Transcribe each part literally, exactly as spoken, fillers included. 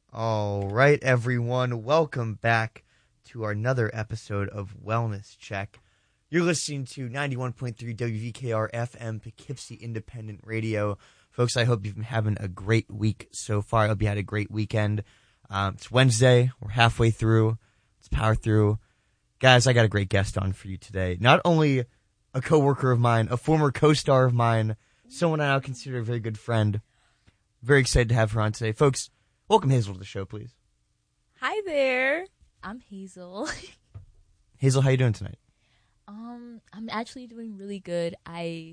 All right, everyone. Welcome back to our another episode of Wellness Check. You're listening to ninety-one point three W V K R F M Poughkeepsie Independent Radio. Folks, I hope you've been having a great week so far. I hope you had a great weekend. Um, it's Wednesday. We're halfway through. Let's power through. Guys, I got a great guest on for you today. Not only a coworker of mine, a former co-star of mine, someone I now consider a very good friend. Very excited to have her on today. Folks, welcome Hazel to the show, please. Hi there. I'm Hazel. Hazel, how you doing tonight? Um, I'm actually doing really good. I,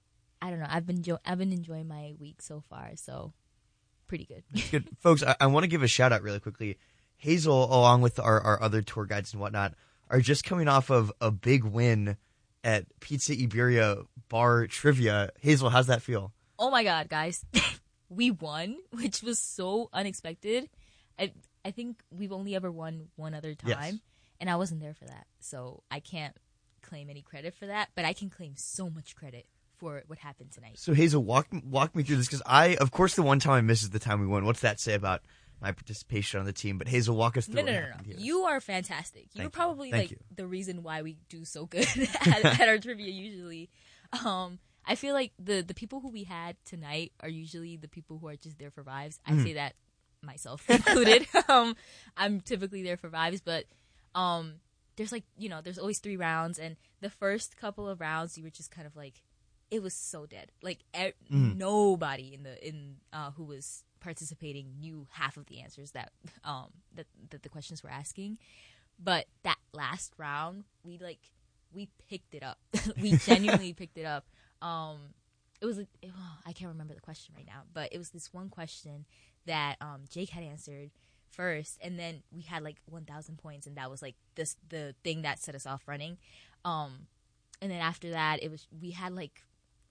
I don't know. I've been jo- I've been enjoying my week so far, so pretty good. Good, folks. I, I want to give a shout out really quickly. Hazel, along with our, our other tour guides and whatnot, are just coming off of a big win at Pizza Iberia Bar Trivia. Hazel, how's that feel? Oh my God, guys, we won, which was so unexpected. I I think we've only ever won one other time, Yes. and I wasn't there for that, so I can't claim any credit for that. But I can claim so much credit for what happened tonight. So Hazel, walk walk me through this, because I, of course, the one time I miss is the time we won. What's that say about my participation on the team? But Hazel, walk us through. No, what no, no, no. happened here. You are fantastic. Thank you. You're probably Thank like you. the reason why we do so good at, at our trivia usually. Um, I feel like the the people who we had tonight are usually the people who are just there for vibes. I Mm. say that myself included. um, I'm typically there for vibes, but um, there's like you know, there's always three rounds, and the first couple of rounds you were just kind of like, it was so dead. Like e- Mm. nobody in the in uh, who was participating knew half of the answers that um that, that the questions were asking. But that last round, we like we picked it up. We genuinely picked it up. Um, it was like, oh, I can't remember the question right now, but it was this one question that um Jake had answered first, and then we had like one thousand points, and that was like this the thing that set us off running. Um, and then after that, it was we had like.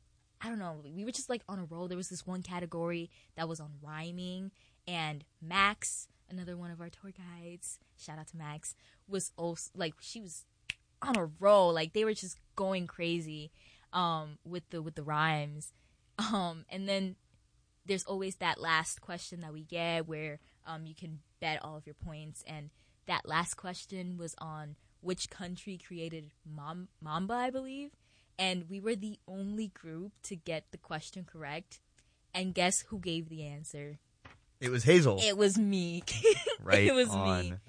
I don't know, we were just like on a roll. There was this one category that was on rhyming, and Max, another one of our tour guides, shout out to Max, was also like, she was on a roll. Like they were just going crazy um, with the with the rhymes. Um, and then there's always that last question that we get where um, you can bet all of your points. And that last question was on which country created Mam- Mamba, I believe. And we were the only group to get the question correct. And guess who gave the answer? It was Hazel. It was me. Right It was on. me.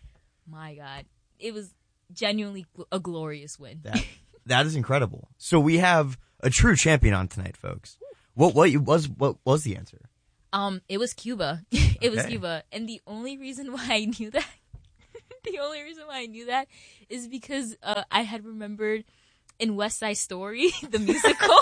My God. It was genuinely gl- a glorious win. That that is incredible. So we have a true champion on tonight, folks. What what was what was the answer? Um, it was Cuba. It was Okay. Cuba. And the only reason why I knew that, the only reason why I knew that is because uh, I had remembered in West Side Story, the musical,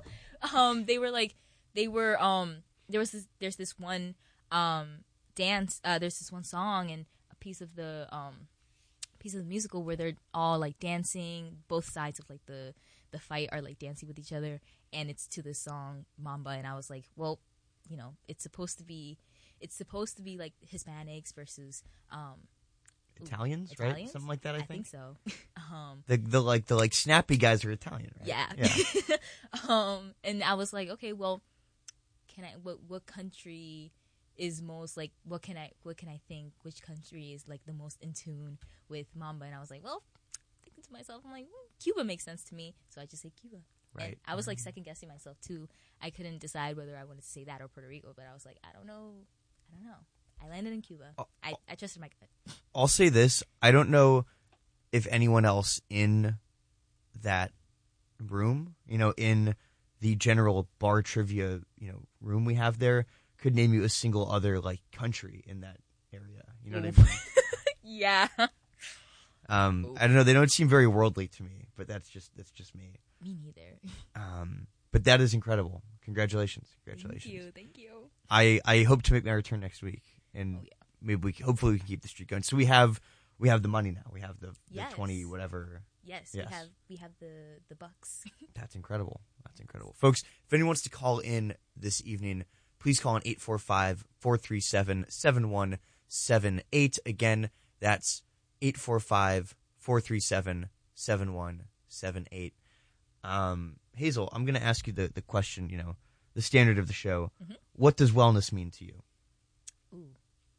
um, they were like, they were, um, there was this, there's this one, um, dance, uh, there's this one song and a piece of the, um, piece of the musical where they're all like dancing, both sides of like the, the fight are like dancing with each other, and it's to the song Mamba, and I was like, well, you know, it's supposed to be, it's supposed to be like Hispanics versus, um, Italians, Italians? right? Something like that, I, I think. think so. um, The the like the like snappy guys are Italian, right? Yeah. Yeah. um, and I was like, okay, well, can I? What what country is most like? What can I? What can I think? Which country is like the most in tune with Mamba? And I was like, well, thinking to myself, I'm like, hmm, Cuba makes sense to me, so I just say Cuba. Right. And I was like second guessing myself too. I couldn't decide whether I wanted to say that or Puerto Rico, but I was like, I don't know. I don't know. I landed in Cuba. Oh, I, I trusted my gut. I'll say this: I don't know if anyone else in that room, you know, in the general bar trivia, you know, room we have there, could name you a single other like country in that area. You know what I mean? Yeah. Um, I don't know. They don't seem very worldly to me, but that's just that's just me. Me neither. Um, but that is incredible. Congratulations, congratulations. Thank you. Thank you. I, I hope to make my return next week, and Oh, yeah. maybe we can- hopefully we can keep the streak going. So we have we have the money now. We have the, the Yes. twenty whatever. Yes, Yes. we have we have the the bucks. That's incredible. That's incredible, folks. If anyone wants to call in this evening, please call in eight four five, four three seven, seven one seven eight. Again, that's eight four five, four three seven, seven one seven eight. Um, Hazel, I'm going to ask you the, the question, you know, the standard of the show. Mhm. What does wellness mean to you? Ooh.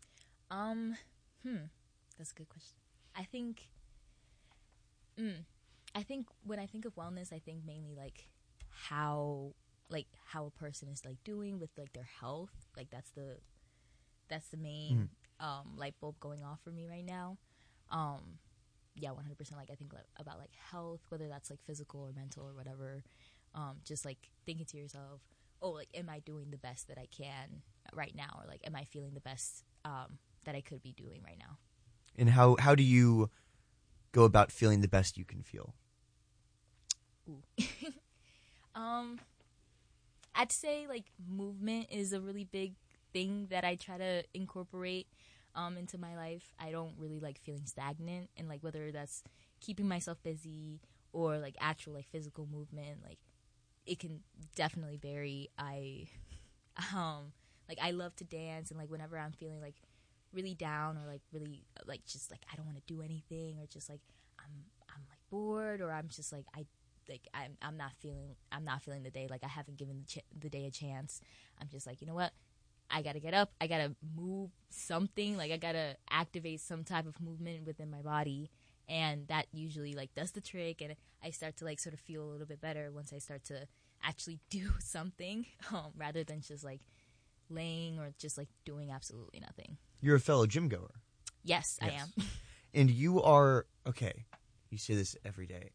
Um, hmm, that's a good question. I think, mm, I think when I think of wellness, I think mainly like how, like how a person is like doing with like their health. Like that's the, that's the main Mm. um light bulb going off for me right now. Um, yeah, one hundred percent. Like I think like, about like health, whether that's like physical or mental or whatever. Um, just like thinking to yourself, oh, like am I doing the best that I can right now, or like am I feeling the best um that I could be doing right now? And how how do you go about feeling the best you can feel? Ooh. um, I'd say like movement is a really big thing that I try to incorporate um into my life. I don't really like feeling stagnant, and like whether that's keeping myself busy or like actual like physical movement, like it can definitely vary. I um like I love to dance, and like whenever I'm feeling like really down or like really like just like I don't want to do anything, or just like I'm I'm like bored, or I'm just like I like I'm I'm not feeling I'm not feeling the day, like I haven't given the, ch- the day a chance. I'm just like, you know what? I got to get up. I got to move something. Like I got to activate some type of movement within my body, and that usually like does the trick, and I start to like sort of feel a little bit better once I start to actually do something um, rather than just like laying or just like doing absolutely nothing. You're a fellow gym goer. Yes, I Yes. am. And you are, okay, you say this every day.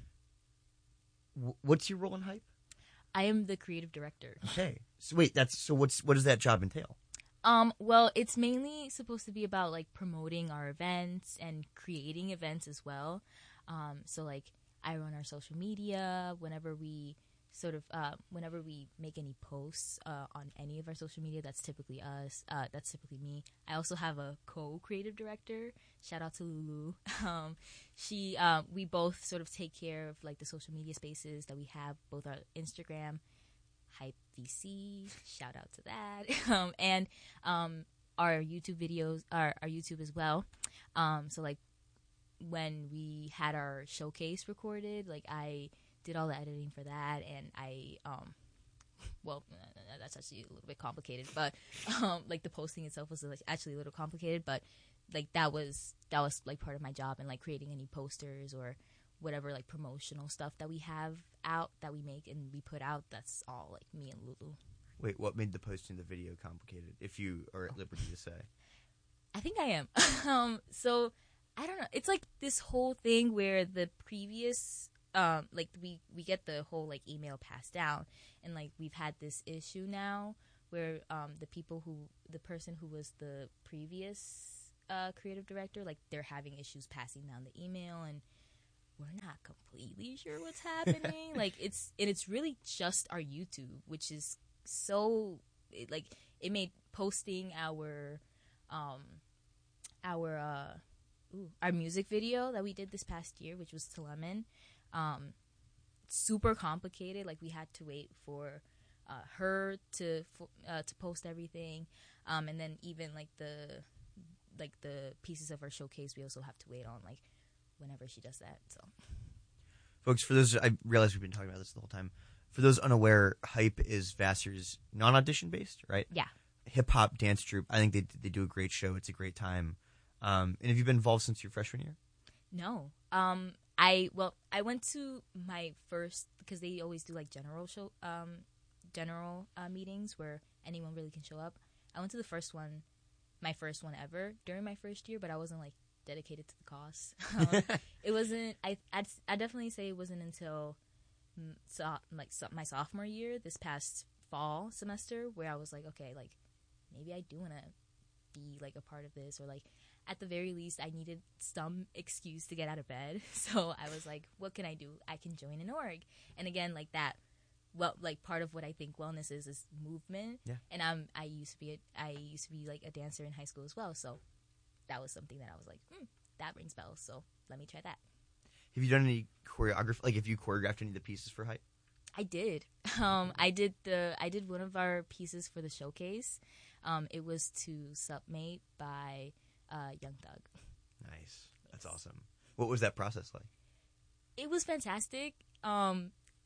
W- what's your role in Hype? I am the creative director. Okay. So wait, that's so what's what does that job entail? Um, well, it's mainly supposed to be about like promoting our events and creating events as well. Um, so like I run our social media whenever we sort of uh, whenever we make any posts uh, on any of our social media. That's typically us. Uh, that's typically me. I also have a co-creative director. Shout out to Lulu. Um, she um, we both sort of take care of like the social media spaces that we have, both our Instagram, Hype V C, shout out to that, um, and um, our YouTube videos, our, our YouTube as well. Um, so like when we had our showcase recorded, like I did all the editing for that, and I um, well, that's actually a little bit complicated, but um, like the posting itself was like, actually a little complicated, but like that was that was like part of my job, and like creating any posters or whatever like promotional stuff that we have out that we make and we put out, that's all like me and Lulu. Wait, what made the posting the video complicated, if you are at liberty to say? I think I am. um, so I don't know. It's like this whole thing where the previous, um, like we we get the whole like email passed down, and like we've had this issue now where um the people who the person who was the previous uh creative director, like they're having issues passing down the email, and we're not completely sure what's happening. Like it's and it's really just our YouTube, which is so it, like it made posting our um our uh ooh, our music video that we did this past year, which was to Lemon, um super complicated. Like we had to wait for uh, her to uh, to post everything, um and then even like the like the pieces of our showcase we also have to wait on, like whenever she does that. So Folks, for those, I realize we've been talking about this the whole time. For those unaware, Hype is Vassar's non-audition based, right? yeah. Hip hop dance troupe. I think they they do a great show. It's a great time. Um, and have you been involved since your freshman year? No. Um I well I went to my first, because they always do like general show um general uh, meetings where anyone really can show up. I went to the first one, my first one ever during my first year, but I wasn't like dedicated to the cause. Um, it wasn't. I I'd, I definitely say it wasn't until mm, so, like so, my sophomore year, this past fall semester, where I was like, okay, like maybe I do want to be like a part of this, or like at the very least, I needed some excuse to get out of bed. So I was like, what can I do? I can join an org, and again, like that. Well, like part of what I think wellness is is movement. Yeah. And I'm I used to be a, I used to be like a dancer in high school as well, so that was something that I was like, hmm, that rings bells, so let me try that. Have you done any choreography? Like, have you choreographed any of the pieces for Hype? I did. Um, I did the I did one of our pieces for the showcase. Um, it was to Submate by uh, Young Thug. Nice. That's awesome. What was that process like? It was fantastic. Um,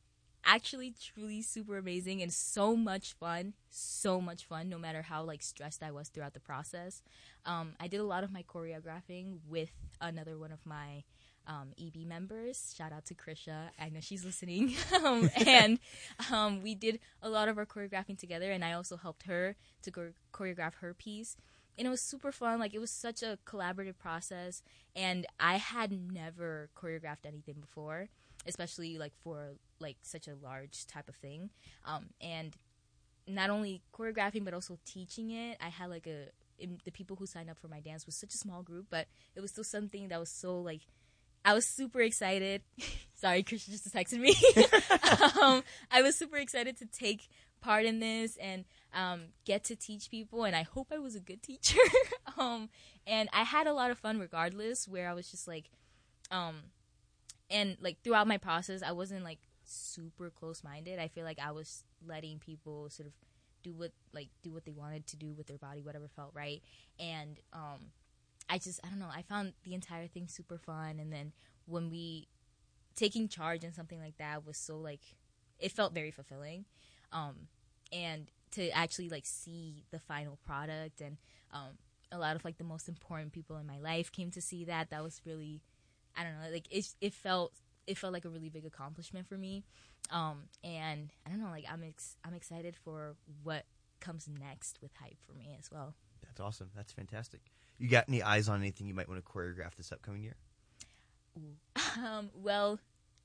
actually truly super amazing and so much fun. So much fun, no matter how like stressed I was throughout the process. Um, I did a lot of my choreographing with another one of my um, E B members. Shout out to Krisha. I know she's listening. um, and um, we did a lot of our choreographing together, and I also helped her to go- choreograph her piece. And it was super fun. Like, it was such a collaborative process, and I had never choreographed anything before, especially like for like such a large type of thing. Um, and not only choreographing but also teaching it. I had like a in, the people who signed up for my dance was such a small group, but it was still something that was so like I was super excited. Sorry, Christian just texted me. um, I was super excited to take part in this and um, get to teach people, and I hope I was a good teacher. um, and I had a lot of fun regardless, where I was just like, um, and like throughout my process, I wasn't like super close-minded. I feel like I was letting people sort of do what like do what they wanted to do with their body, whatever felt right. And um, I just I don't know. I found the entire thing super fun, and then when we taking charge and something like that was so like it felt very fulfilling. Um, and to actually like see the final product, and um, a lot of like the most important people in my life came to see that. That was really, I don't know, like it. It felt it felt like a really big accomplishment for me. Um, and I don't know, like I'm ex- I'm excited for what comes next with Hype for me as well. That's awesome. That's fantastic. You got any eyes on anything you might want to choreograph this upcoming year? Ooh. Um, well,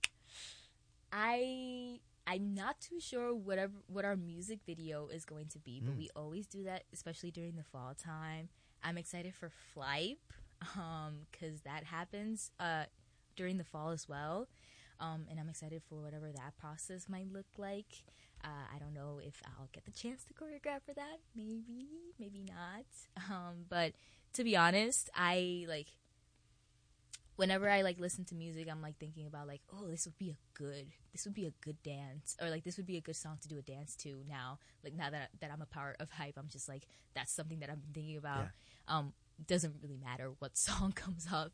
I. I'm not too sure whatever what our music video is going to be, but mm. we always do that, especially during the fall time. I'm excited for Flype, um, because that happens uh, during the fall as well, um, and I'm excited for whatever that process might look like. Uh, I don't know if I'll get the chance to choreograph for that. Maybe, maybe not. Um, but to be honest, I like. Whenever I like listen to music, I'm like thinking about like, oh, this would be a good, this would be a good dance, or like this would be a good song to do a dance to. Now, like now that that I'm a part of Hype, I'm just like that's something that I've been thinking about. Yeah. Um, doesn't really matter what song comes up.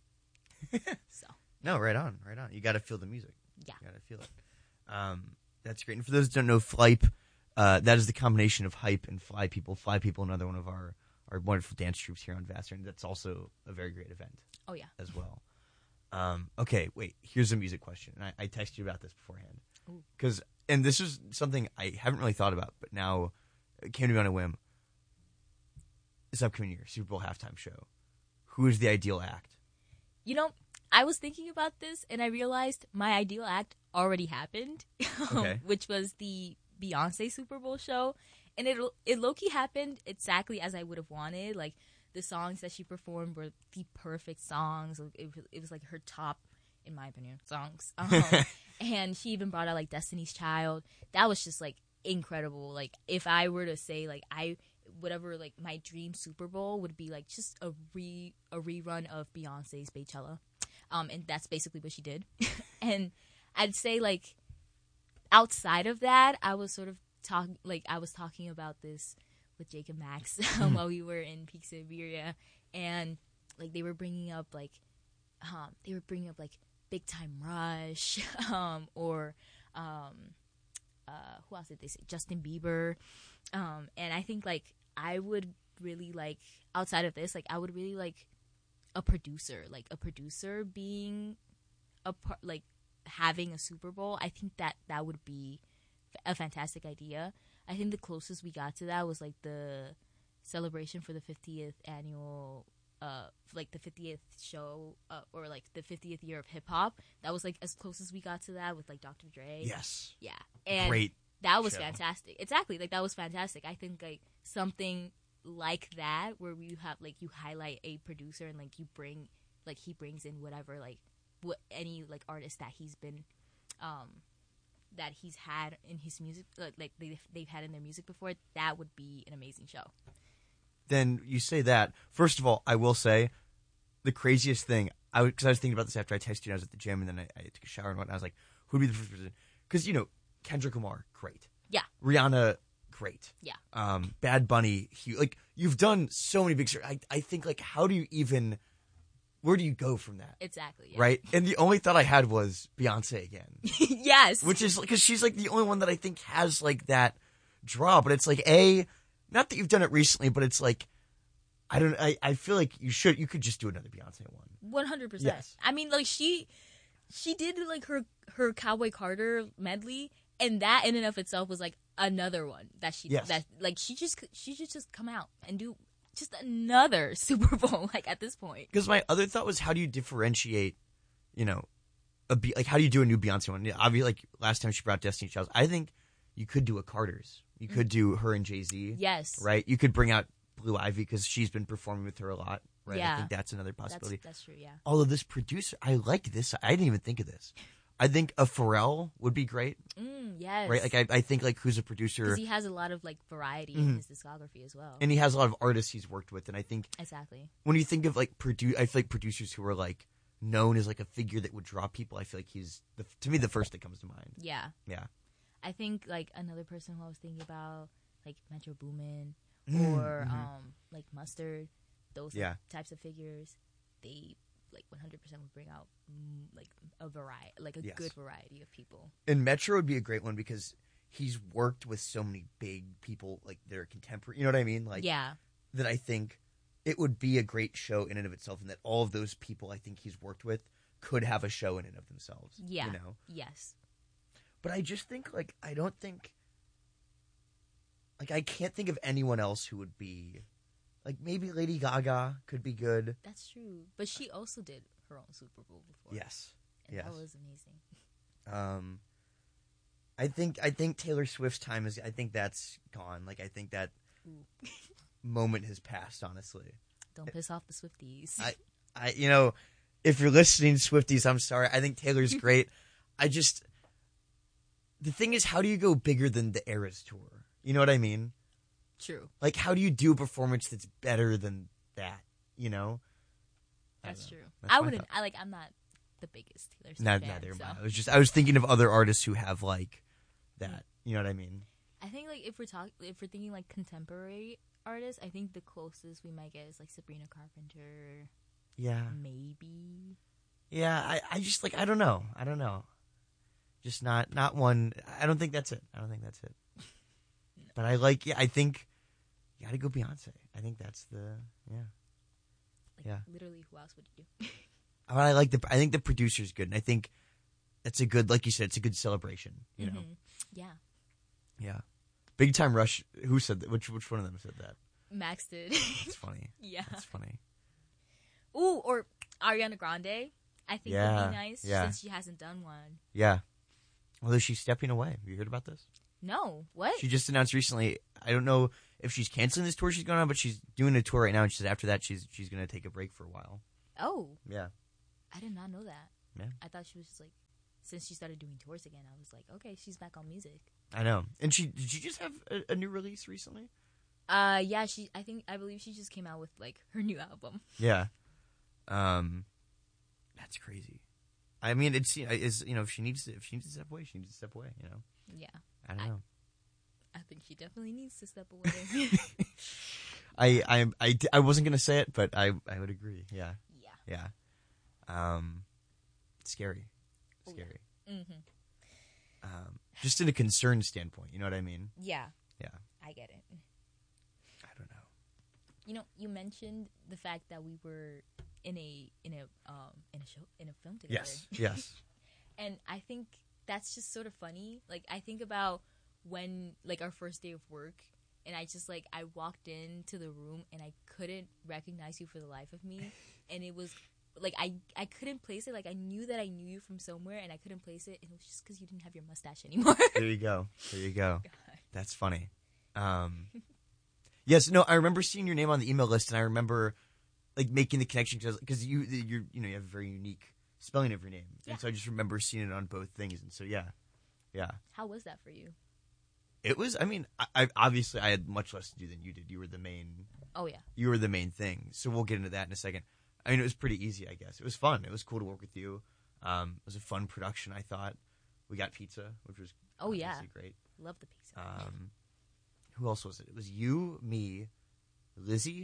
So no, right on, right on. You got to feel the music. Yeah, you got to feel it. Um, that's great. And for those who don't know, Flype, uh, that is the combination of Hype and Fly People. Fly People, another one of our our wonderful dance troops here on Vassar, and that's also a very great event. Oh, yeah. As well. Um, okay, wait. Here's a music question. And I, I texted you about this beforehand. Because, and this is something I haven't really thought about, but now it came to me on a whim. This upcoming year, Super Bowl halftime show. Who is the ideal act? You know, I was thinking about this, and I realized my ideal act already happened, okay. which was the Beyonce Super Bowl show. And it, it low-key happened exactly as I would have wanted. Like, the songs that she performed were the perfect songs. It, it was like her top, in my opinion, songs. Um, and she even brought out like Destiny's Child. That was just like incredible. Like if I were to say like I whatever like my dream Super Bowl would be like just a re a rerun of Beyonce's Beychella. Um, and that's basically what she did. And I'd say like outside of that, I was sort of talking like I was talking about this with Jake and Max um, while we were in Peak Siberia, and like they were bringing up like um, they were bringing up like Big Time Rush um, or um, uh, who else did they say? Justin Bieber, um, and I think like I would really like outside of this, like I would really like a producer, like a producer being a part, like having a Super Bowl. I think that that would be a fantastic idea. I think the closest we got to that was like the celebration for the fiftieth annual, uh, like the fiftieth show, uh, or like the fiftieth year of hip hop. That was like as close as we got to that with like Doctor Dre. Yes. Yeah. And great. That was show. fantastic. Exactly. Like that was fantastic. I think like something like that where you have like you highlight a producer and like you bring like he brings in whatever like what any like artist that he's been, um. that he's had in his music, like, like they've, they've had in their music before, that would be an amazing show. Then you say that. First of all, I will say the craziest thing, I because I was thinking about this after I texted you and I was at the gym and then I, I took a shower and whatnot. I was like, who would be the first person? Because, you know, Kendrick Lamar, great. Yeah. Rihanna, great. Yeah. Um, Bad Bunny, huge. Like, you've done so many big stars. I, I think, like, how do you even, where do you go from that? Exactly. Yeah. Right? And the only thought I had was Beyonce again. Yes. Which is because she's like the only one that I think has like that draw. But it's like, A, not that you've done it recently, but it's like, I don't, I, I feel like you should, you could just do another Beyonce one. one hundred percent. Yes. I mean, like, she, she did like her, her Cowboy Carter medley, and that in and of itself was like another one that she, Yes. that like she just, she should just come out and do just another Super Bowl, like, at this point. Because my other thought was, how do you differentiate, you know, a Be- like, how do you do a new Beyonce one? Yeah, obviously, like, last time she brought Destiny Child, I think you could do a Carter's. You could do her and Jay-Z. Yes. Right? You could bring out Blue Ivy because she's been performing with her a lot. Right? Yeah. I think that's another possibility. That's, that's true, yeah. Although this producer, I like this. I didn't even think of this. I think a Pharrell would be great. Mm, yes. Right? Like, I, I think, like, who's a producer. Because he has a lot of, like, variety Mhm. in his discography as well. And he has a lot of artists he's worked with. And I think Exactly. when you think of, like, produ- I feel like producers who are, like, known as, like, a figure that would draw people, I feel like he's, the, to me, the first that comes to mind. Yeah. Yeah. I think, like, another person who I was thinking about, like, Metro Boomin Mm, or, mhm. um, like, Mustard, those like, Yeah. types of figures, they, like, one hundred percent would bring out, mm, like, a variety, like, a Yes. good variety of people. And Metro would be a great one because he's worked with so many big people, like, that are contemporary. You know what I mean? Like, Yeah. that I think it would be a great show in and of itself, and that all of those people I think he's worked with could have a show in and of themselves. Yeah. You know? Yes. But I just think, like, I don't think, like, I can't think of anyone else who would be, like, maybe Lady Gaga could be good. That's true. But she also did her own Super Bowl before. Yes. And yes. that was amazing. Um, I think I think Taylor Swift's time is. I think that's gone. Like, I think that Ooh. moment has passed. Honestly, Don't piss off the Swifties. I, I, you know, if you're listening, Swifties, I'm sorry. I think Taylor's great. I just, the thing is, how do you go bigger than the Eras tour? You know what I mean? True. Like, how do you do a performance that's better than that? You know? I That's don't know. true. That's I my wouldn't. thought. I like. I'm not the biggest Taylor Swift Not, fan. neither am so. I. I was just, I was thinking of other artists who have like that. You know what I mean? I think like if we're talking, if we're thinking like contemporary artists, I think the closest we might get is like Sabrina Carpenter. Yeah. Maybe. Yeah. I, I just like, I don't know. I don't know. Just not, not one. I don't think that's it. I don't think that's it. No. But I like, yeah, I think you got to go Beyonce. I think that's the, yeah. Like, Yeah. literally, who else would you do? But I like the, I think the producer's good. And I think it's a good, like you said, it's a good celebration, you know? Mhm. Yeah. Yeah. Big Time Rush. Who said that? Which, which one of them said that? Max did. It's funny. Yeah. It's funny. Ooh, or Ariana Grande. I think Yeah, would be nice yeah. since she hasn't done one. Yeah. Although she's stepping away. Have you heard about this? No. What? She just announced recently. I don't know if she's canceling this tour she's going on, but she's doing a tour right now. And she said after that, she's she's going to take a break for a while. Oh, Yeah. I did not know that. Yeah. I thought she was just like, since she started doing tours again, I was like, okay, she's back on music. I know. And she did she just have a, a new release recently? Uh, yeah, she. I think I believe she just came out with like her new album. Yeah. Um, that's crazy. I mean, it's is you know if she needs to, if she needs to step away, she needs to step away. You know. Yeah, I don't I- know. I think she definitely needs to step away. I, I I I wasn't gonna say it, but I I would agree. Yeah. yeah. Yeah. Um, scary. Oh, yeah. Scary. Mm-hmm. Um, just in a concern standpoint, you know what I mean? Yeah. Yeah. I get it. I don't know. You know, you mentioned the fact that we were in a in a um in a show in a film together. Yes. Yes. And I think that's just sort of funny. Like I think about when like our first day of work, and I just like I walked into the room and I couldn't recognize you for the life of me, and it was like I I couldn't place it. Like I knew that I knew you from somewhere, and I couldn't place it, and it was just because you didn't have your mustache anymore. There you go. There you go. God. That's funny. Um, yes. No. I remember seeing your name on the email list, and I remember like making the connection because you you you know you have a very unique spelling of your name, Yeah. and so I just remember seeing it on both things, and so yeah, yeah. How was that for you? It was. I mean, I, I obviously I had much less to do than you did. You were the main. Oh yeah. You were the main thing. So we'll get into that in a second. I mean, it was pretty easy, I guess. It was fun. It was cool to work with you. Um, it was a fun production, I thought. We got pizza, which was Oh yeah. obviously great. Love the pizza. Um, who else was it? It was you, me, Lizzie,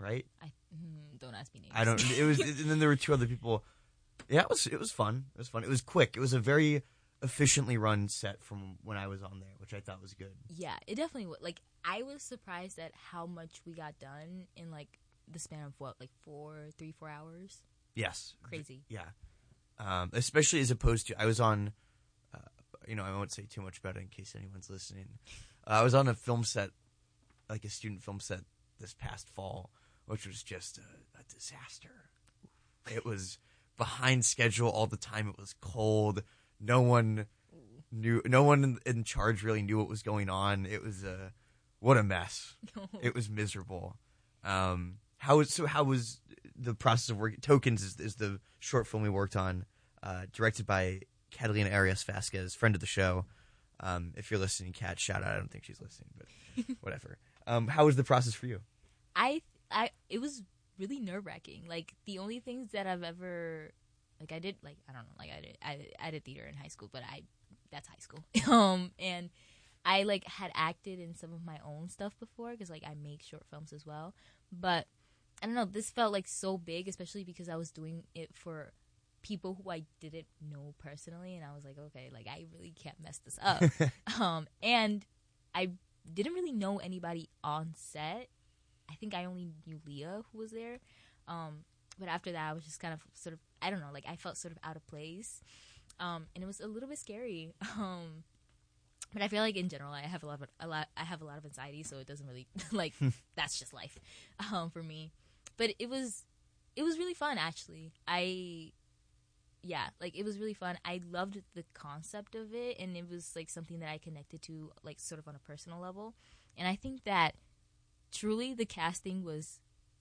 right? I mm, don't ask me names. I don't. It was, and then there were two other people. Yeah, it was. It was fun. It was fun. It was quick. It was a very efficiently run set from when I was on there, which I thought was good. Yeah, it definitely was. Like, I was surprised at how much we got done in like the span of what, like four, three, four hours. Yes. Crazy. Yeah. Um, especially as opposed to, I was on, uh, you know, I won't say too much about it in case anyone's listening. Uh, I was on a film set, like a student film set this past fall, which was just a, a disaster. It was behind schedule all the time. It was cold. No one knew, no one in, in charge really knew what was going on. It was a, what a mess. It was miserable. Um, how was, so how was the process of working? Tokens is, is the short film we worked on, uh, directed by Catalina Arias Vasquez, friend of the show. Um, if you're listening, Kat, shout out. I don't think she's listening, but whatever. Um, how was the process for you? I, I, it was really nerve wracking. Like, the only things that I've ever, like, I did, like, I don't know, like, I did, I, I did theater in high school, but I, that's high school. um, and I, like, had acted in some of my own stuff before, because, like, I make short films as well. But I don't know, this felt like so big, especially because I was doing it for people who I didn't know personally, and I was like, okay, like, I really can't mess this up. um, and I didn't really know anybody on set. I think I only knew Leah, who was there. Um, but after that, I was just kind of sort of, I don't know, like, I felt sort of out of place. Um, and it was a little bit scary. Um, but I feel like in general, I have a lot of, a lot, I have a lot of anxiety, so it doesn't really, like, that's just life, um, for me. But it was, it was really fun, actually. I, yeah, like, it was really fun. I loved the concept of it, and it was, like, something that I connected to, like, sort of on a personal level. And I think that truly the casting was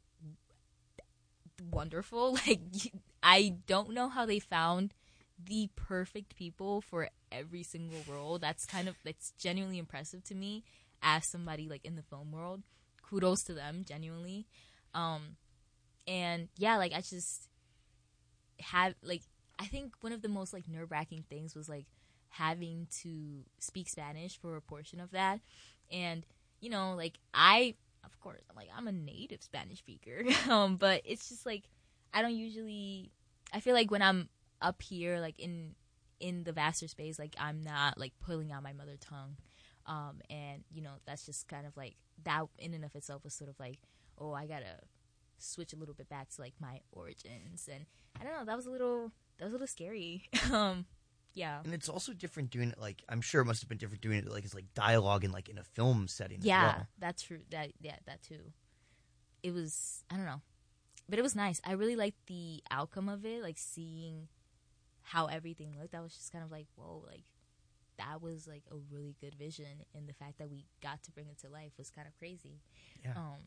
wonderful. Like, I don't know how they found the perfect people for every single role. That's kind of, that's genuinely impressive to me as somebody, like, in the film world. Kudos to them, genuinely. Um, and yeah, like, I just had, like, I think one of the most, like, nerve-wracking things was, like, having to speak Spanish for a portion of that. And, you know, like, I, of course, I'm, like, I'm a native Spanish speaker. um, but it's just, like, I don't usually, I feel like when I'm up here, like, in, in the vaster space, like, I'm not, like, pulling out my mother tongue. Um, and, you know, that's just kind of, like, that in and of itself was sort of, like, oh, I gotta switch a little bit back to, like, my origins. And I don't know, that was a little, that was a little scary. um, yeah. And it's also different doing it, like, I'm sure it must have been different doing it, like, it's like dialogue in, like, in a film setting Yeah, as well. that's true. That, yeah, that too. It was, I don't know. But it was nice. I really liked the outcome of it, like, seeing how everything looked. I was just kind of like, whoa, like, that was, like, a really good vision. And the fact that we got to bring it to life was kind of crazy. Yeah. Um,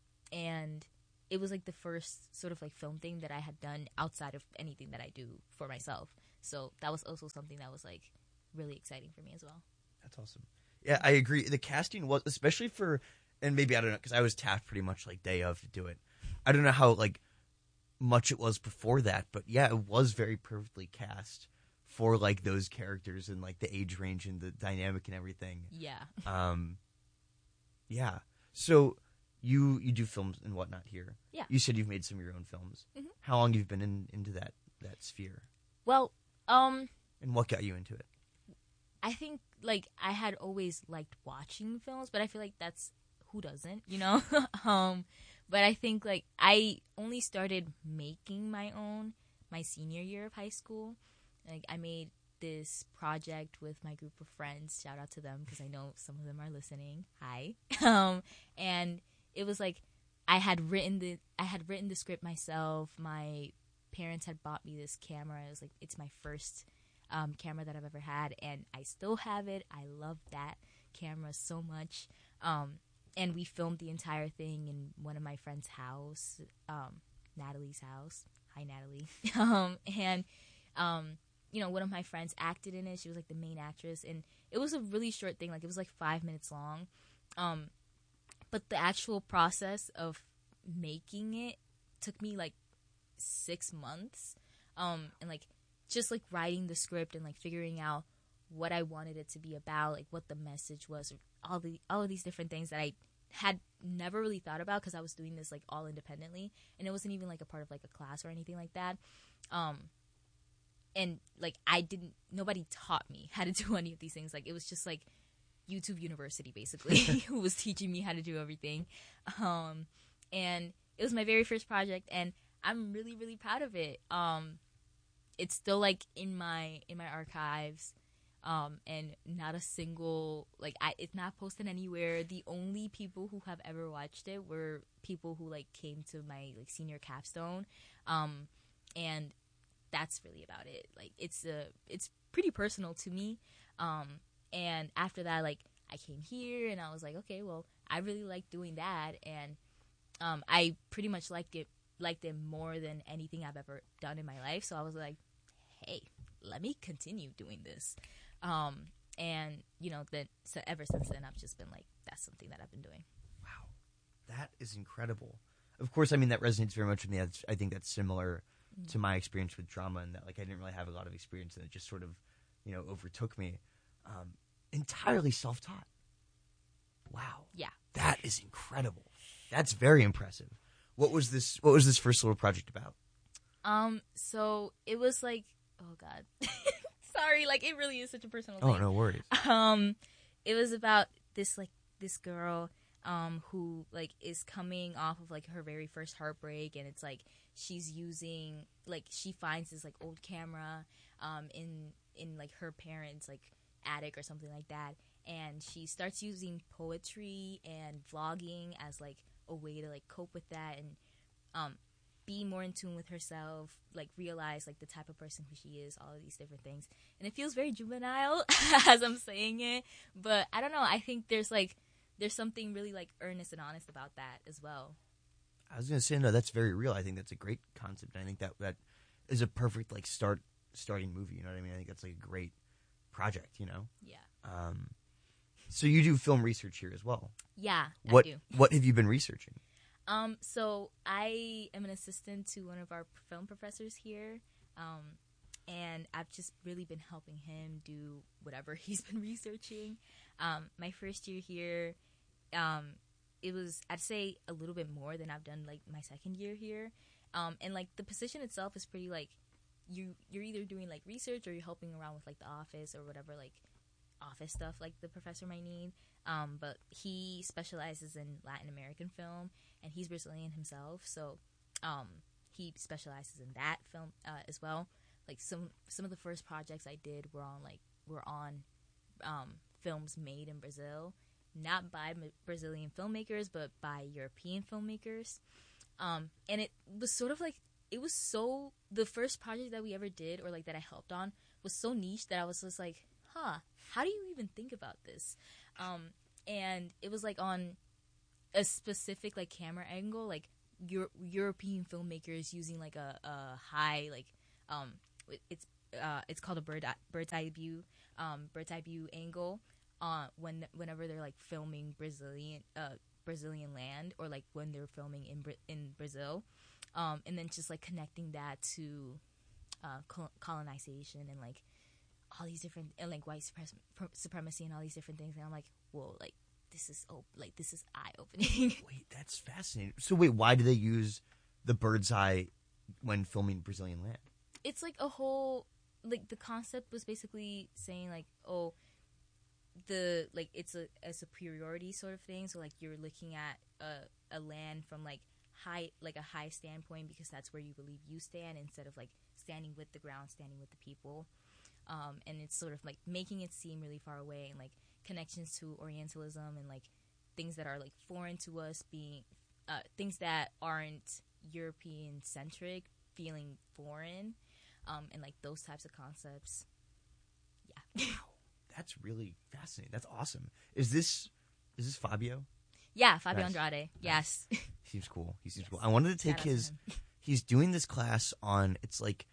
and it was, like, the first sort of, like, film thing that I had done outside of anything that I do for myself. So that was also something that was, like, really exciting for me as well. That's awesome. Yeah, I agree. The casting was, especially for, and maybe, I don't know, because I was tapped pretty much, like, day of to do it. I don't know how, like, much it was before that, but yeah, it was very perfectly cast for, like, those characters and, like, the age range and the dynamic and everything. Yeah. Um, yeah. So you you do films and whatnot here. Yeah. You said you've made some of your own films. Mm-hmm. How long have you been in, into that, that sphere? Well, um, And what got you into it? I think, like, I had always liked watching films, but I feel like that's, who doesn't, you know? um, but I think, like, I only started making my own my senior year of high school. Like, I made this project with my group of friends. Shout out to them, because I know some of them are listening. Hi. um, and it was, like, I had written the, I had written the script myself. My parents had bought me this camera. It was, like, it's my first um, camera that I've ever had, and I still have it. I love that camera so much. Um, and we filmed the entire thing in one of my friend's house, um, Natalie's house. Hi, Natalie. um, and, um, you know, one of my friends acted in it. She was, like, the main actress, and it was a really short thing. Like, it was, like, five minutes long. Um, but the actual process of making it took me, like, six months. Um, and, like, just, like, writing the script and, like, figuring out what I wanted it to be about, like, what the message was, all the all of these different things that I had never really thought about because I was doing this like all independently, and it wasn't even like a part of like a class or anything like that. Um, and like I didn't, nobody taught me how to do any of these things. Like it was just like YouTube University basically who was teaching me how to do everything. Um, and it was my very first project, and I'm really really proud of it. Um, it's still like in my in my archives. Um, and not a single, like, I, it's not posted anywhere. The only people who have ever watched it were people who, like, came to my, like, senior capstone. Um, and that's really about it. Like, it's, a, it's pretty personal to me. Um, and after that, like, I came here, and I was like, okay, well, I really like doing that. And, um, I pretty much liked it, liked it more than anything I've ever done in my life. So I was like, hey, let me continue doing this. Um, and, you know, then so ever since then, I've just been like, that's something that I've been doing. Wow. That is incredible. Of course, I mean, that resonates very much with me. That's, I think that's similar mm-hmm. to my experience with drama, and that, like, I didn't really have a lot of experience, and it just sort of, you know, overtook me. Um, entirely self-taught. Wow. Yeah. That is incredible. That's very impressive. What was this, what was this first little project about? Um, so it was like, oh God. Sorry, like it really is such a personal thing. Oh, no worries. Um, it was about this like this girl um who like is coming off of like her very first heartbreak, and it's like she's using like she finds this like old camera um in in like her parents' like attic or something like that, and she starts using poetry and vlogging as like a way to like cope with that and um be more in tune with herself, like realize like the type of person who she is, all of these different things. And it feels very juvenile as I'm saying it, but I don't know, I think there's like there's something really like earnest and honest about that as well. I was gonna say, no, that's very real. I think that's a great concept. I think that that is a perfect like start starting movie, you know what I mean? I think that's like a great project, you know? Yeah. Um so you do film research here as well. Yeah, what, I do. What have you been researching? Um, so I am an assistant to one of our film professors here, um, and I've just really been helping him do whatever he's been researching. Um, my first year here, um, it was, I'd say, a little bit more than I've done, like, my second year here. Um, and, like, the position itself is pretty, like, you, you're either doing, like, research or you're helping around with, like, the office or whatever, like, office stuff, like, the professor might need. Um, but he specializes in Latin American film, and he's Brazilian himself, so um, he specializes in that film uh, as well. Like some some of the first projects I did were on like were on um, films made in Brazil, not by Brazilian filmmakers, but by European filmmakers. Um, and it was sort of like it was so the first project that we ever did, or like that I helped on, was so niche that I was just like, huh, how do you even think about this? Um, and it was like on a specific like camera angle, like Euro- European filmmakers using like a, a high like um it's uh it's called a bird eye, bird's eye view um bird's eye view angle uh when whenever they're like filming Brazilian uh Brazilian land, or like when they're filming in Bra- in Brazil, um and then just like connecting that to uh col- colonization and like all these different and like white supre- supremacy and all these different things, and I'm like, whoa, like this is oh like this is eye opening. Wait, that's fascinating. So wait, why do they use the bird's eye when filming Brazilian land? It's like a whole like the concept was basically saying like, oh, the like it's a, a superiority sort of thing. So like you're looking at a a land from like high like a high standpoint, because that's where you believe you stand, instead of like standing with the ground, standing with the people. Um, and it's sort of like making it seem really far away, and like connections to Orientalism and like things that are like foreign to us being uh, things that aren't European centric feeling foreign, um, and like those types of concepts. Yeah. Wow, that's really fascinating. That's awesome. Is this is this Fabio? Yeah, Fabio Nice. Andrade. Yes. He seems cool. He seems Yes. cool. I wanted to take Shout out to his. him. He's doing this class on. It's like.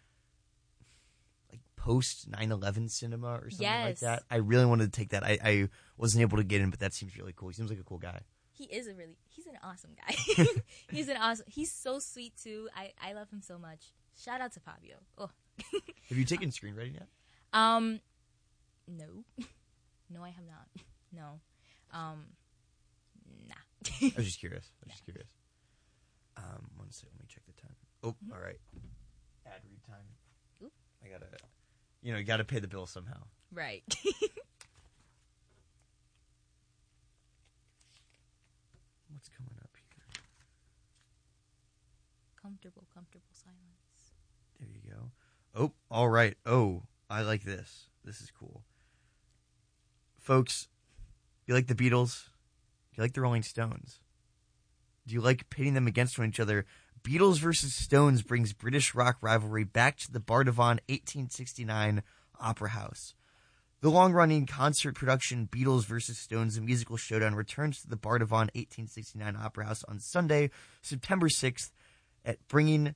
Like post nine eleven cinema or something like Yes. that. I really wanted to take that. I, I wasn't able to get in, but that seems really cool. He seems like a cool guy. He is a really he's an awesome guy. He's an awesome he's so sweet too. I, I love him so much. Shout out to Fabio. Oh. Have you taken screenwriting yet? Um no. No, I have not. No. Um nah. I was just curious. I was yeah. just curious. Um, one second. Let me check the time. Oh, mm-hmm. all right. Ad read time. Oop. I gotta, you know, you gotta pay the bill somehow. Right. What's coming up here? Comfortable, comfortable silence. There you go. Oh, all right. Oh, I like this. This is cool. Folks, you like the Beatles? Do you like the Rolling Stones? Do you like pitting them against one another? Beatles versus Stones brings British rock rivalry back to the Bardavon eighteen sixty-nine Opera House. The long-running concert production Beatles versus Stones, a musical showdown, returns to the Bardavon eighteen sixty-nine Opera House on Sunday, September sixth, at bringing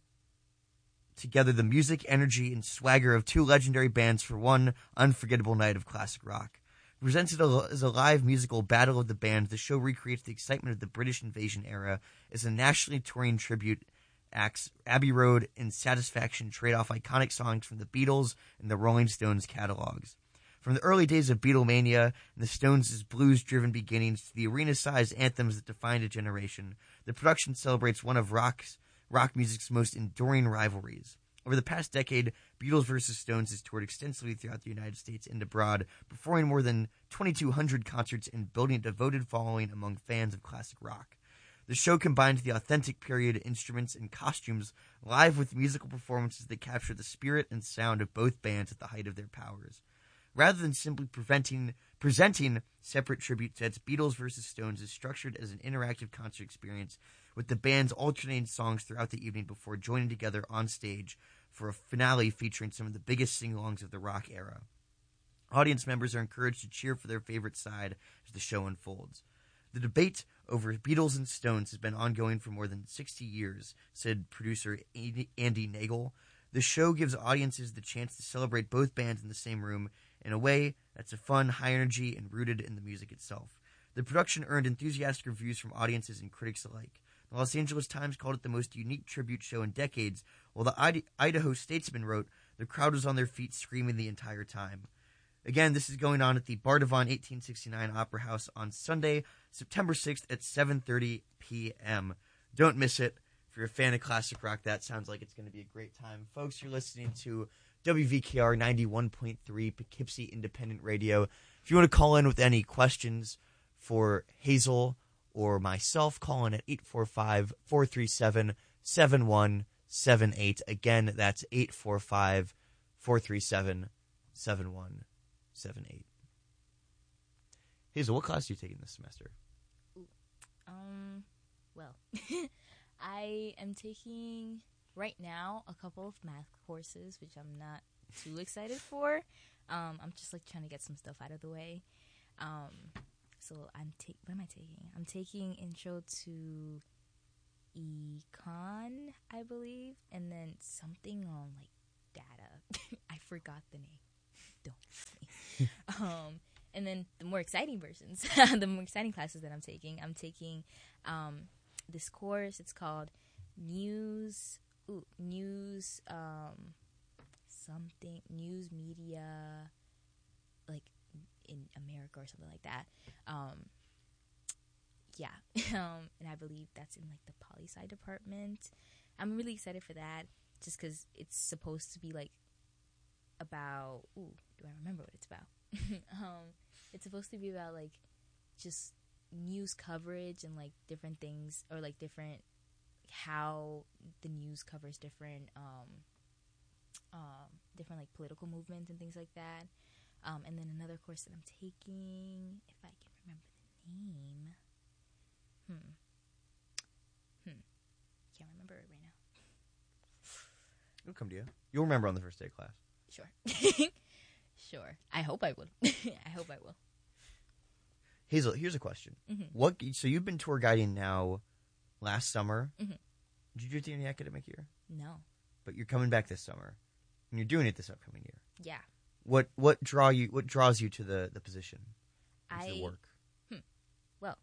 together the music, energy, and swagger of two legendary bands for one unforgettable night of classic rock. Presented as a live musical battle of the bands, the show recreates the excitement of the British invasion era as a nationally touring tribute acts Abbey Road and Satisfaction trade off iconic songs from the Beatles and the Rolling Stones catalogs. From the early days of Beatlemania and the Stones' blues-driven beginnings to the arena-sized anthems that defined a generation, the production celebrates one of rock's, rock music's most enduring rivalries. Over the past decade, Beatles versus Stones has toured extensively throughout the United States and abroad, performing more than twenty-two hundred concerts and building a devoted following among fans of classic rock. The show combines the authentic period instruments and costumes live with musical performances that capture the spirit and sound of both bands at the height of their powers. Rather than simply preventing, presenting separate tribute sets, Beatles versus Stones is structured as an interactive concert experience with the bands alternating songs throughout the evening before joining together on stage for a finale featuring some of the biggest sing-alongs of the rock era. Audience members are encouraged to cheer for their favorite side as the show unfolds. The debate over Beatles and Stones has been ongoing for more than sixty years, said producer Andy Nagel. The show gives audiences the chance to celebrate both bands in the same room in a way that's a fun, high energy, and rooted in the music itself. The production earned enthusiastic reviews from audiences and critics alike. The Los Angeles Times called it the most unique tribute show in decades, while the Idaho Statesman wrote, the crowd was on their feet screaming the entire time. Again, this is going on at the Bardavon eighteen sixty-nine Opera House on Sunday, September sixth at seven thirty p.m. Don't miss it. If you're a fan of classic rock, that sounds like it's going to be a great time. Folks, you're listening to W V K R ninety-one point three Poughkeepsie Independent Radio. If you want to call in with any questions for Hazel or myself, call in at eight four five, four three seven, seven one seven eight. Again, that's eight four five, four three seven, seven one seven eight. Hazel, what class are you taking this semester? Um, well, I am taking right now a couple of math courses, which I'm not too excited for. Um, I'm just like trying to get some stuff out of the way. Um, so I'm take. What am I taking? I'm taking Intro to Econ, I believe, and then something on like data. I forgot the name. Don't. um, and then the more exciting versions, the more exciting classes that I'm taking. I'm taking um, this course. It's called News. Ooh, news. Um, something news media, like in America or something like that. Um, yeah, um, and I believe that's in like the poli-sci department. I'm really excited for that, just because it's supposed to be like about. Ooh, do I remember what it's about? um, it's supposed to be about like just news coverage and like different things, or like different how the news covers different um, um, different like political movements and things like that. Um, and then another course that I'm taking, if I can remember the name. Hmm. Hmm. Can't remember it right now. It'll come to you. You'll remember on the first day of class. Sure. Sure. I hope I will. I hope I will. Hazel, here's a question. Mm-hmm. What? So you've been tour guiding now last summer. Mm-hmm. Did you do it in the academic year? No. But you're coming back this summer, and you're doing it this upcoming year. Yeah. What what draw you? What draws you to the, the position? I the work. Hmm. Well,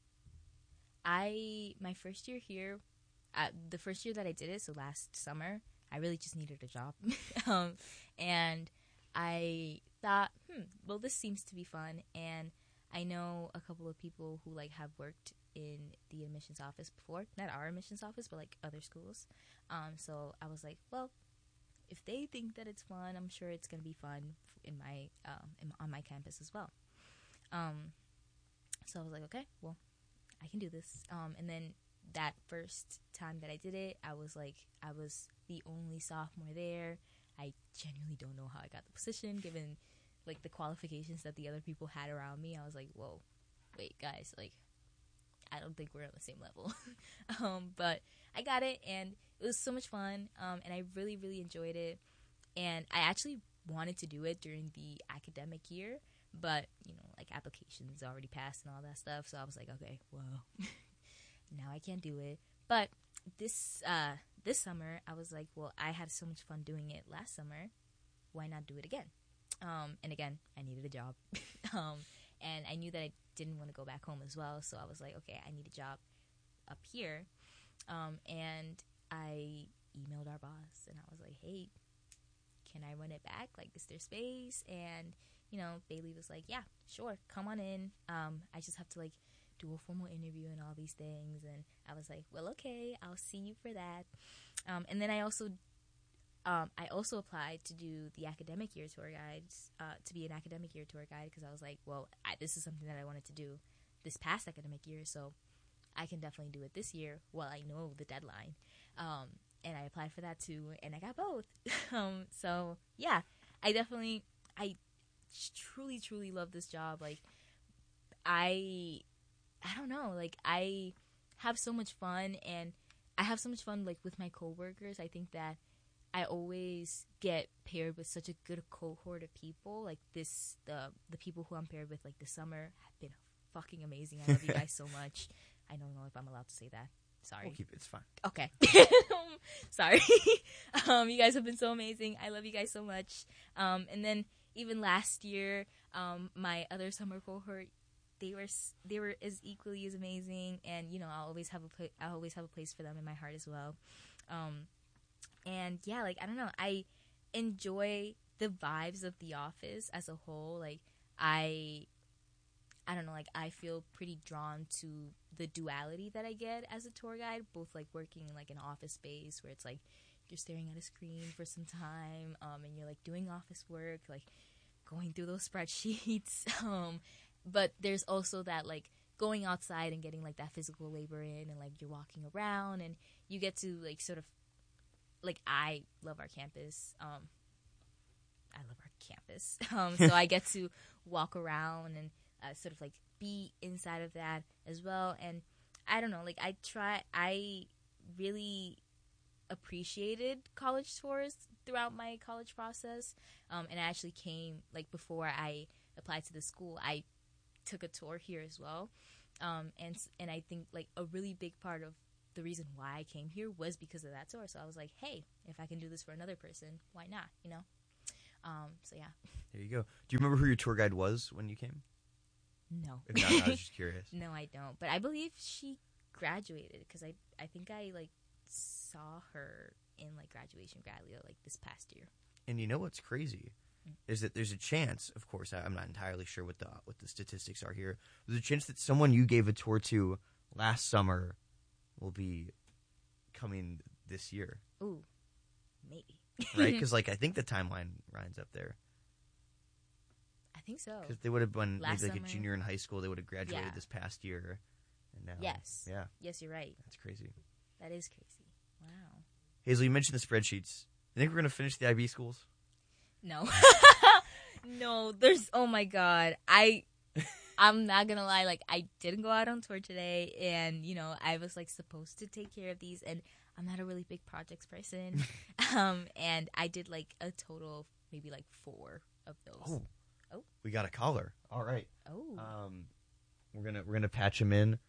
I my first year here, uh, the first year that I did it, so last summer, I really just needed a job, um, and I thought, hmm, well, this seems to be fun, and I know a couple of people who like have worked in the admissions office before. Not our admissions office, but like other schools. Um, so I was like, well, if they think that it's fun, I'm sure it's gonna be fun in my um, in, on my campus as well. Um, so I was like, okay, well, I can do this. Um, and then that first time that I did it, I was like, I was the only sophomore there. I genuinely don't know how I got the position, given like the qualifications that the other people had around me. I was like, whoa, wait, guys, like, I don't think we're on the same level. um, but I got it, and it was so much fun, um, and I really, really enjoyed it. And I actually wanted to do it during the academic year, but, you know, like, applications already passed and all that stuff, so I was like, okay, well, now I can't do it. But this uh, this summer, I was like, well, I had so much fun doing it last summer, why not do it again? Um, and again, I needed a job. um, and I knew that I didn't want to go back home as well. So I was like, okay, I need a job up here. Um, and I emailed our boss and I was like, hey, can I run it back? Like, is there space? And, you know, Bailey was like, yeah, sure, come on in. Um, I just have to like do a formal interview and all these things. And I was like, well, okay, I'll see you for that. Um, and then I also Um, I also applied to do the academic year tour guides, uh, to be an academic year tour guide, because I was like, well, I, this is something that I wanted to do this past academic year, so I can definitely do it this year while I know the deadline. Um, and I applied for that too, and I got both. um, so yeah, I definitely, I truly, truly love this job. Like, I, I don't know, like, I have so much fun, and I have so much fun, like, with my coworkers. I think that I always get paired with such a good cohort of people. Like this, the the people who I'm paired with, like this summer, have been fucking amazing. I love you guys so much. I don't know if I'm allowed to say that. Sorry. We'll keep it. It's fine. Okay. Sorry. um, you guys have been so amazing. I love you guys so much. Um, and then even last year, um, my other summer cohort, they were they were as equally as amazing. And you know, I'll always have a pla- I'll always have a place for them in my heart as well. Um, And yeah, like, I don't know, I enjoy the vibes of The Office as a whole. Like, I, I don't know, like, I feel pretty drawn to the duality that I get as a tour guide, both, like, working in, like, an office space where it's, like, you're staring at a screen for some time, um, and you're, like, doing office work, like, going through those spreadsheets, um, but there's also that, like, going outside and getting, like, that physical labor in, and, like, you're walking around, and you get to, like, sort of, like, I love our campus. Um, I love our campus. Um, so I get to walk around and uh, sort of, like, be inside of that as well. And I don't know, like, I try, I really appreciated college tours throughout my college process. Um, and I actually came, like, before I applied to the school, I took a tour here as well. Um, and, and I think, like, a really big part of the reason why I came here was because of that tour. So I was like, hey, if I can do this for another person, why not, you know? Um, so yeah. There you go. Do you remember who your tour guide was when you came? No. If not, I was just curious. No, I don't. But I believe she graduated because I, I think I, like, saw her in, like, graduation Gradley, like, this past year. And you know what's crazy? Mm. Is that there's a chance, of course, I'm not entirely sure what the what the statistics are here. There's a chance that someone you gave a tour to last summer will be coming this year. Ooh, maybe. Right? Because, like, I think the timeline lines up there. I think so. Because they would have been Last maybe like summer. a junior in high school. They would have graduated Yeah. this past year. And now, Yes. Yeah. Yes, you're right. That's crazy. That is crazy. Wow. Hazel, you mentioned the spreadsheets. You think we're going to finish the I B schools? No. No, there's, oh my God. I... I'm not gonna lie, like, I didn't go out on tour today, and, you know, I was, like, supposed to take care of these, and I'm not a really big projects person, um, and I did, like, a total of maybe, like, four of those. Oh. Oh. We got a caller. All right. Oh. Um, we're gonna we're gonna patch him in.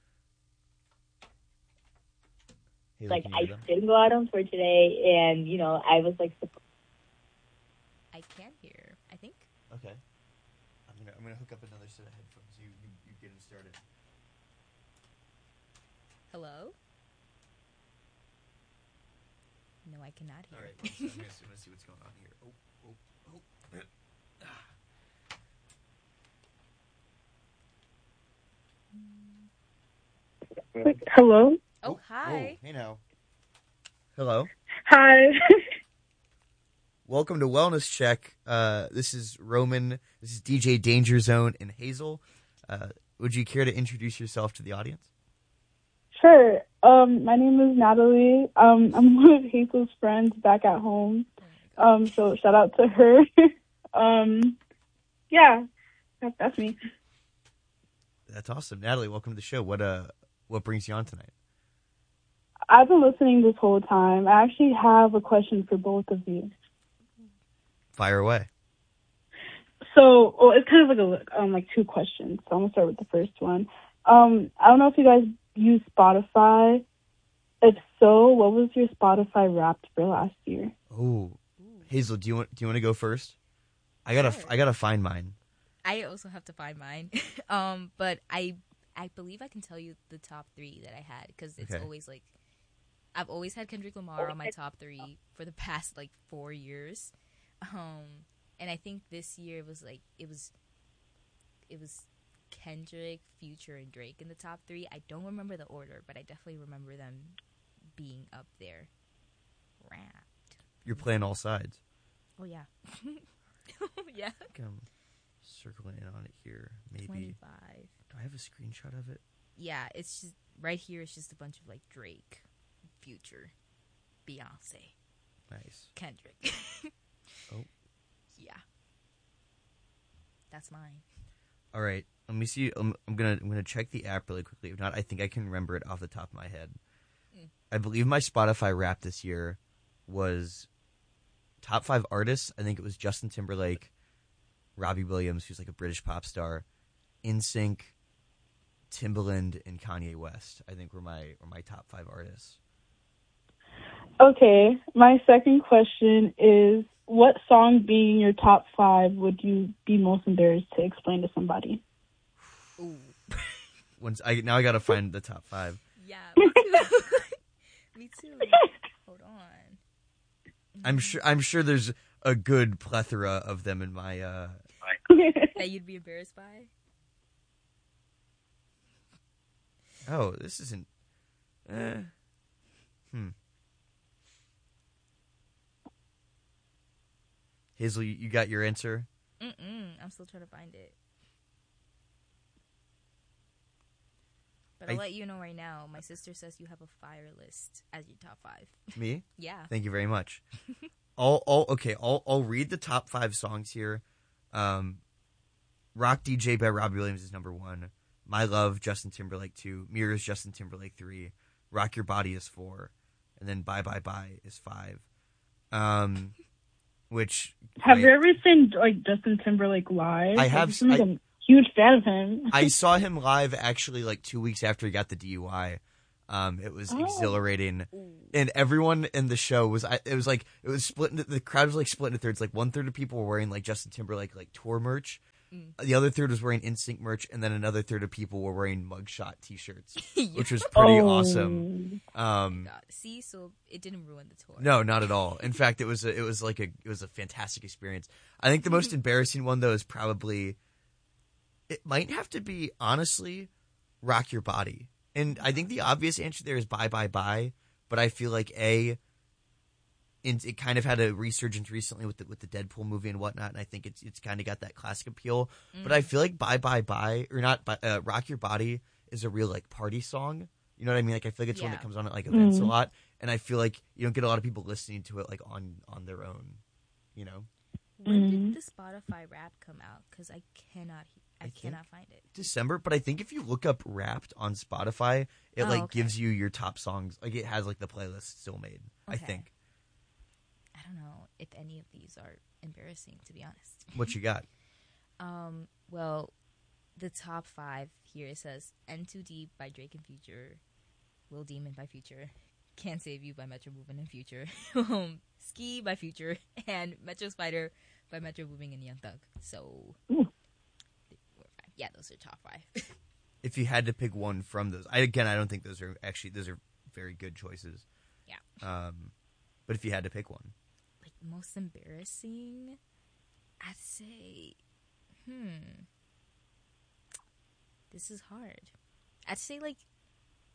Hazel, Like, can you I hear them? didn't go out on tour today, and, you know, I was, like, supposed I can hear, I think. Okay. I'm gonna I'm gonna hook up another set of headphones. You you, you get him started. Hello? No, I cannot hear. All right. So I'm, gonna, I'm gonna see what's going on here. Oh oh oh. Hello? Oh, hi. Hey now. Hello. Hi. Welcome to Wellness Check. Uh, this is Roman. This is D J Danger Zone and Hazel. Uh, would you care to introduce yourself to the audience? Sure. Um, my name is Natalie. Um, I'm one of Hazel's friends back at home. Um, so shout out to her. um, yeah, that, that's me. That's awesome, Natalie. Welcome to the show. What uh, what brings you on tonight? I've been listening this whole time. I actually have a question for both of you. Fire away. So, well, it's kind of like a um, like two questions. So I'm gonna start with the first one. Um, I don't know if you guys use Spotify. If so, what was your Spotify Wrapped for last year? Oh, Hazel, do you want do you want to go first? I gotta Sure. I gotta find mine. I also have to find mine. um, but I I believe I can tell you the top three that I had because it's Okay. always like I've always had Kendrick Lamar on my top three for the past like four years. Um, and I think this year it was like it was it was Kendrick, Future, and Drake in the top three. I don't remember the order, but I definitely remember them being up there. Wrapped. You're playing all sides. Oh yeah. Yeah. I think I'm circling in on it here. Maybe. twenty-five. Do I have a screenshot of it? Yeah, it's just right here. It's just a bunch of like Drake, Future, Beyonce, Nice. Kendrick. Oh. Yeah, that's mine. All right. Let me see. I'm, I'm gonna I'm gonna check the app really quickly. If not, I think I can remember it off the top of my head. Mm. I believe my Spotify Wrap this year was top five artists. I think it was Justin Timberlake, Robbie Williams, who's like a British pop star, NSYNC, Timbaland, and Kanye West. I think were my were my top five artists. Okay, my second question is, what song being your top five would you be most embarrassed to explain to somebody? Ooh. Once I now I gotta find the top five. Yeah, me too. Me too. Hold on. I'm sure I'm sure there's a good plethora of them in my. Uh... That you'd be embarrassed by? Oh, this isn't. Eh. Hmm. Hazel, you, you got your answer? Mm-mm. I'm still trying to find it. But I'll I- let you know right now. My sister says you have a fire list as your top five. Me? Yeah. Thank you very much. I'll, I'll okay. I'll I'll read the top five songs here. Um, Rock D J by Robbie Williams is number one. My Love, Justin Timberlake two. Mirrors, Justin Timberlake three. Rock Your Body is four, and then Bye Bye Bye is five. Um, which Have I, you ever seen like Justin Timberlake live? I Like, have you seem like I- a huge fan of him. I saw him live actually like two weeks after he got the D U I. Um, it was Oh. exhilarating, Ooh. and everyone in the show was. I- It was like it was split. Into, the crowd was like split into thirds. Like one third of people were wearing like Justin Timberlake like tour merch. Mm. The other third was wearing NSYNC merch, and then another third of people were wearing mugshot T-shirts, Yeah. which was pretty Oh. awesome. Um, God. See, so it didn't ruin the tour. no, not at all. In fact, it was a, it was like a it was a fantastic experience. I think the most embarrassing one though is probably it might have to be honestly Rock Your Body. And I think the obvious answer there is Bye Bye Bye, but I feel like a and it kind of had a resurgence recently with the with the Deadpool movie and whatnot, and I think it's it's kind of got that classic appeal. Mm. But I feel like Bye Bye Bye or not uh, Rock Your Body is a real like party song. You know what I mean? Like I feel like it's one Yeah. that comes on at like events a Mm. lot, and I feel like you don't get a lot of people listening to it like on on their own. You know, When Mm. did the Spotify rap come out? Because I cannot, I, I think- cannot find it. December. But I think if you look up Wrapped on Spotify, it Oh, like okay. gives you your top songs. Like it has like the playlist still made. I Okay. think. I don't know if any of these are embarrassing, to be honest. What you got? Um, well, the top five here it says N two D by Drake and Future, Lil Demon by Future, Can't Save You by Metro Boomin and Future, um, Ski by Future, and Metro Spider by Metro Boomin and Young Thug. So, Ooh. yeah, those are top five. If you had to pick one from those, I again, I don't think those are actually those are very good choices. Yeah. Um, but if you had to pick one, Like, most embarrassing? I'd say, hmm. This is hard. I'd say, like,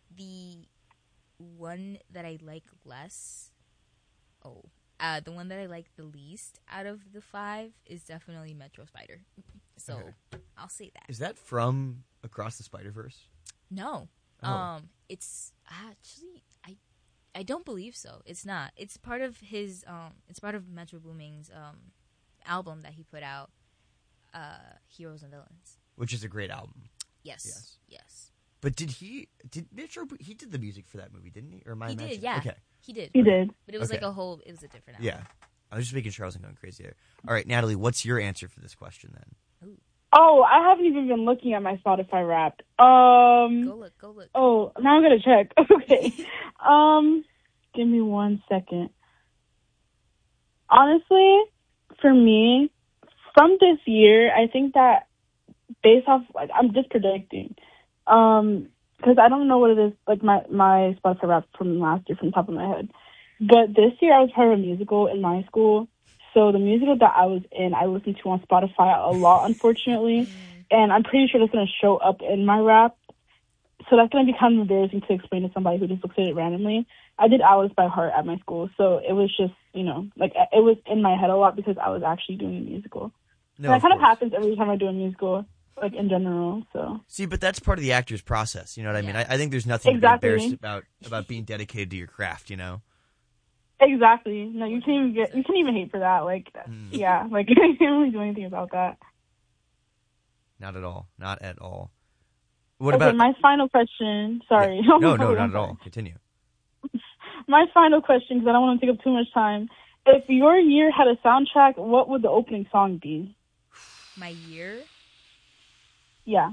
the one that I like less, oh, uh, the one that I like the least out of the five is definitely Metro Spider. So Okay. I'll say that. Is that from Across the Spider-Verse? No, Oh. um, it's actually I, I don't believe so. It's not. It's part of his um, it's part of Metro Booming's um, album that he put out, uh, Heroes and Villains. Which is a great album. Yes, Yes. yes. But did he did Metro he did the music for that movie, didn't he? Or am I He imagining? did, yeah. Okay. He did. He did. But it was Okay. like a whole. It was a different album. Yeah. I was just making sure I wasn't going crazy there. All right, Natalie, what's your answer for this question then? Oh, I haven't even been looking at my Spotify Wrapped. Um. Go look. Go look. Oh, now I'm gonna check. Okay. um, give me one second. Honestly, for me, from this year, I think that based off, like, I'm just predicting, um, because I don't know what it is, like my my Spotify Wrapped from last year from the top of my head. But this year, I was part of a musical in my school. So the musical that I was in, I listened to on Spotify a lot, unfortunately. And I'm pretty sure that's going to show up in my rap. So that's going to be kind of embarrassing to explain to somebody who just looks at it randomly. I did Alice by heart at my school. So it was just, you know, like it was in my head a lot because I was actually doing a musical. No, and that of kind of course. happens every time I do a musical, like in general. So See, but that's part of the actor's process. You know what I mean? Yeah. I, I think there's nothing Exactly. to be embarrassed about about being dedicated to your craft. You know? exactly. No, you can't even get, you can't even hate for that. Like, Mm. yeah, like I can't really do anything about that. Not at all. Not at all. What okay, about? my final question. Sorry. Yeah. No, Oh, no, I'm not at sorry. all. Continue. My final question, because I don't want to take up too much time. If your year had a soundtrack, what would the opening song be? My year. Yeah.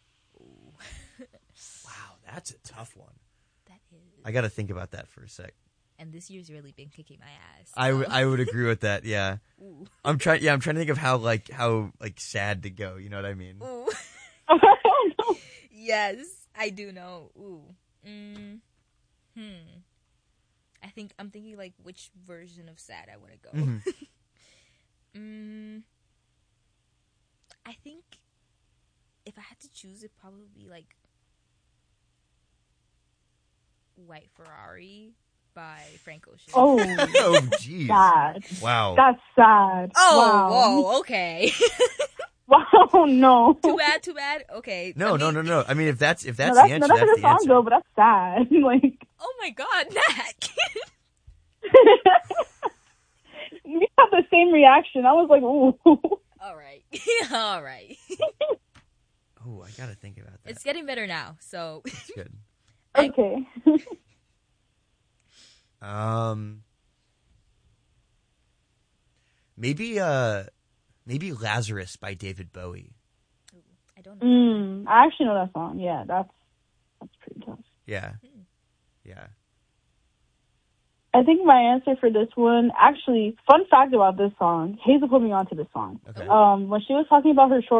Wow, that's a tough one. That is. I got to think about that for a sec. And this year's really been kicking my ass. I, w- so- I would agree with that. Yeah, Ooh. I'm trying. Yeah, I'm trying to think of how like how like sad to go. You know what I mean? Ooh. I don't know. Yes, I do know. Ooh. Mm. Hmm. I think I'm thinking like which version of sad I want to go. Mhm. mm. I think if I had to choose, it'd probably be like White Ferrari by Frank Ocean. Oh, Oh, jeez. sad. Wow. That's sad. Oh, wow. whoa, okay. Wow, no. Too bad, too bad. Okay. No, I no, mean- no, no. I mean, if that's if that's no, the that's, answer, no, that's a that's good the song answer. though, but that's sad. Like, Oh my God, Mac. we have the same reaction. I was like, ooh. All right. All right. Oh, I gotta think about that. It's getting better now, so That's good. Okay. Um, maybe uh, maybe Lazarus by David Bowie. I don't know. mm, I actually know that song. Yeah, that's that's pretty tough. Yeah, Hmm. yeah. I think my answer for this one, actually, fun fact about this song, Hazel put me onto this song. Okay. Um, when she was talking about her short